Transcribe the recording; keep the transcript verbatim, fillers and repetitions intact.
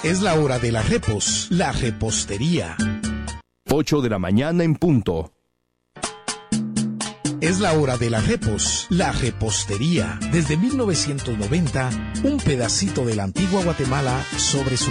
Es la hora de las repos, la repostería. ocho de la mañana en punto. Es la hora de las repos, la repostería. Desde mil novecientos noventa, un pedacito de la antigua Guatemala sobre su